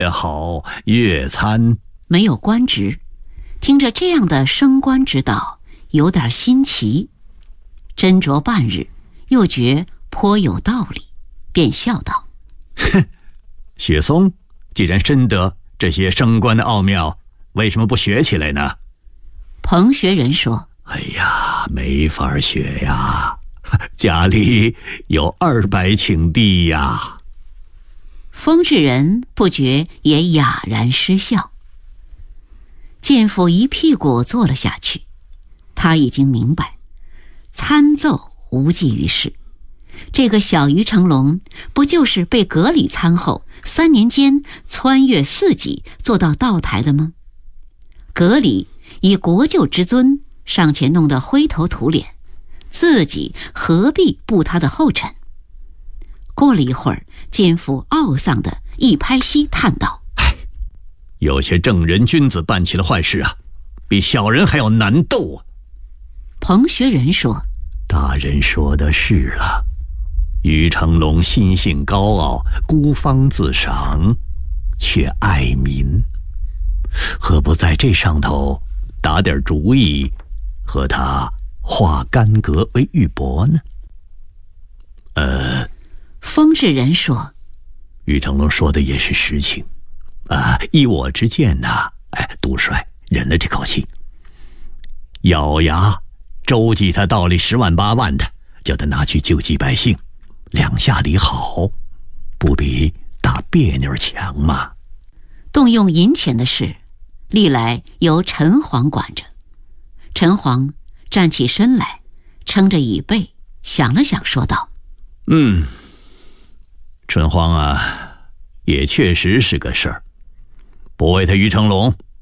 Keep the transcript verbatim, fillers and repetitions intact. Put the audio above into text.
好，月参。 没有官职，听着这样的升官之道，有点新奇。斟酌半日，又觉颇有道理，便笑道： 哼，雪松既然深得这些升官的奥妙，为什么不学起来呢？ 彭学仁说： 哎呀，没法学呀，家里有二百顷地呀。 风致仁不觉也哑然失笑。剑父一屁股坐了下去，他已经明白，参奏无济于事。这个小于成龙，不就是被阁里参后，三年间穿越四级，做到道台的吗？阁里以国舅之尊尚且弄得灰头土脸，自己何必步他的后尘？过了一会儿，剑父懊丧地一拍膝，叹道： 唉，有些正人君子办起了坏事啊，比小人还要难斗啊。 彭学仁说： 大人说的是了，于成龙心性高傲，孤芳自赏，却爱民，何不在这上头打点主意，和他化干戈为玉帛呢？呃， 风致仁说： 于成龙说的也是实情啊，依我之见呐、啊，哎，督帅忍了这口气，咬牙周济他道理十万八万的，叫他拿去救济百姓，两下理好，不比打别扭强吗？ 动用银钱的事，历来由陈璜管着。陈璜站起身来，撑着椅背，想了想，说道： 嗯，春荒啊，也确实是个事儿。不为他于成龙，